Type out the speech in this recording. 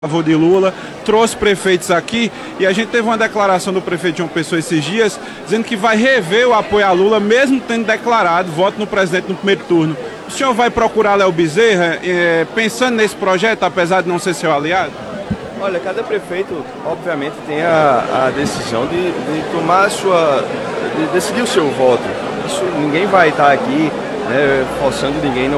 Favor de Lula, trouxe prefeitos aqui e a gente teve uma declaração do prefeito João Pessoa esses dias dizendo que vai rever o apoio a Lula, mesmo tendo declarado voto no presidente no primeiro turno. O senhor vai procurar Léo Bezerra pensando nesse projeto, apesar de não ser seu aliado? Olha, cada prefeito, obviamente, tem a decisão de tomar de decidir o seu voto. Isso, ninguém vai estar aqui, né, forçando ninguém.